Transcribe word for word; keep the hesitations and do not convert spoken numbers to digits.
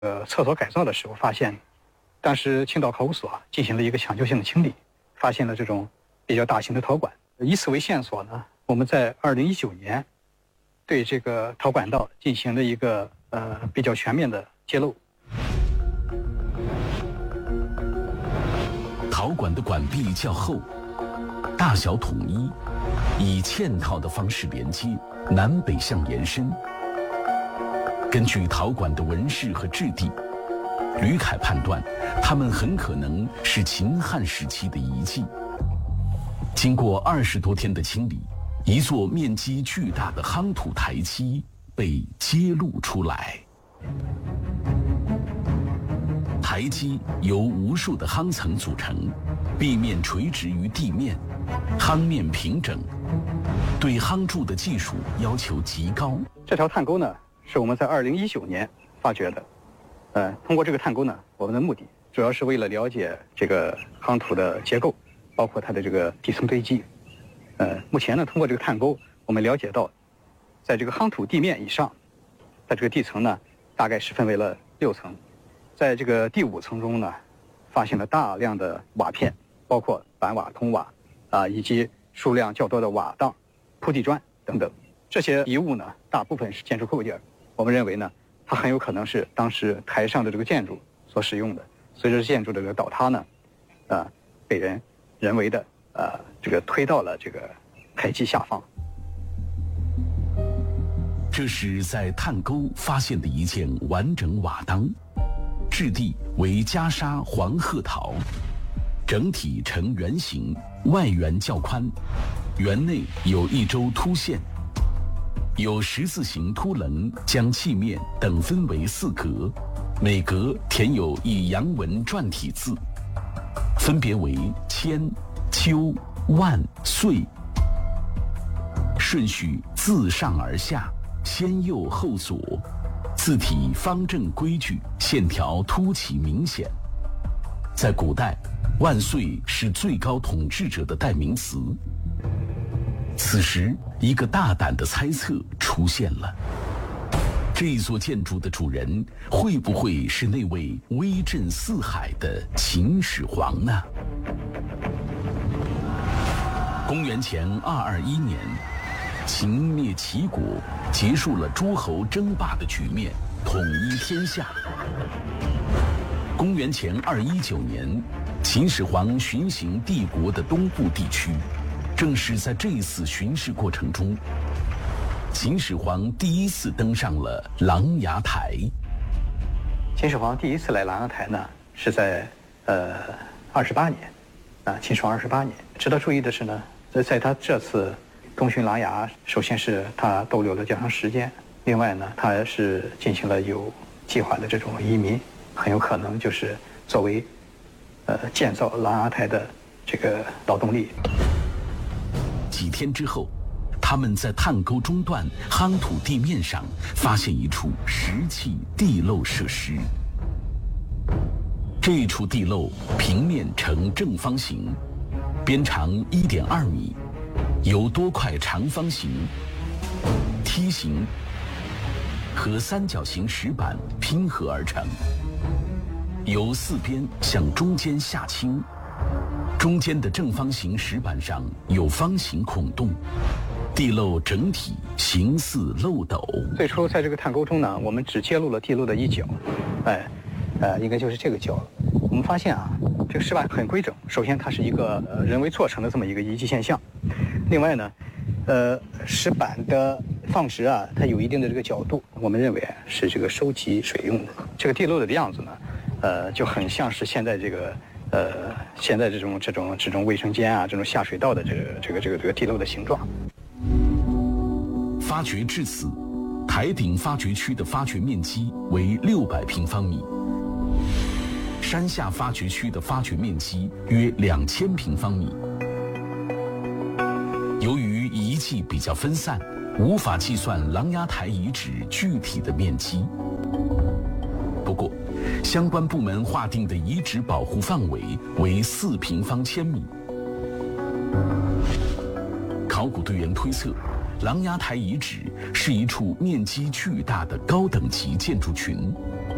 呃厕所改造的时候，发现当时青岛考古所啊进行了一个抢救性的清理，发现了这种比较大型的陶管。以此为线索呢，我们在二零一九年对这个陶管道进行了一个呃比较全面的揭露。 陶管的管壁较厚，大小统一，以嵌套的方式连接，南北向延伸。根据陶管的纹饰和质地，吕凯判断，它们很可能是秦汉时期的遗迹。经过二十多天的清理，一座面积巨大的夯土台基被揭露出来。台基由无数的夯层组成，壁面垂直于地面，夯面平整，对夯筑的技术要求极高。 这条探沟呢，是我们在二零一九年发掘的。呃，通过这个探沟呢，我们的目的主要是为了了解这个夯土的结构，包括它的这个底层堆积。呃，目前呢，通过这个探沟，我们了解到，在这个夯土地面以上，在这个地层呢，大概是分为了六层。在这个第五层中呢，发现了大量的瓦片，包括板瓦、铜瓦，啊，以及数量较多的瓦当、铺地砖等等。这些遗物呢，大部分是建筑构件。我们认为呢，它很有可能是当时台上的这个建筑所使用的。随着建筑的这个倒塌呢，啊，被人人为的呃这个推到了这个台基下方。 这是在探沟发现的一件完整瓦当，质地为袈裟黄褐陶，整体呈圆形，外缘较宽，圆内有一周凸线，有十字形凸棱将器面等分为四格，每格填有一阳文篆体字，分别为千、秋、万、岁，顺序自上而下，先右后左，字体方正规矩，线条凸起明显。在古代，万岁是最高统治者的代名词。此时，一个大胆的猜测出现了：这座建筑的主人会不会是那位威震四海的秦始皇呢？公元前二二一年，秦灭齐国，结束了诸侯争霸的局面，统一天下。公元前二一九年，秦始皇巡行帝国的东部地区。正是在这一次巡视过程中，秦始皇第一次登上了琅琊台。 秦始皇第一次来琅琊台呢，是在呃二十八年，啊，秦始皇二十八年。值得注意的是呢，在在他这次东巡琅琊，首先是他逗留了较长时间，另外呢，他是进行了有计划的这种移民，很有可能就是作为呃建造琅琊台的这个劳动力。 几天之后，他们在探沟中段夯土地面上发现一处石砌地漏设施。这处地漏平面呈正方形，边长 一点二米，由多块长方形、梯形和三角形石板拼合而成，由四边向中间下倾。中间的正方形石板上有方形孔洞，地漏整体形似漏斗。 最初在这个探沟中呢，我们只揭露了地漏的一角，哎，呃，应该就是这个角。我们发现啊，这个石板很规整。首先，它是一个呃人为做成的这么一个遗迹现象。另外呢，呃，石板的放置啊，它有一定的这个角度，我们认为是这个收集水用的。这个地漏的样子呢，呃，就很像是现在这个。呃，现在这种这种这种卫生间啊，这种下水道的这个这个这个这个地漏的形状。 发掘至此，台顶发掘区的发掘面积为六百平方米，山下发掘区的发掘面积约两千平方米。由于遗迹比较分散，无法计算琅琊台遗址具体的面积。不过，相关部门划定的遗址保护范围为四平方千米。考古队员推测，琅琊台遗址是一处面积巨大的高等级建筑群，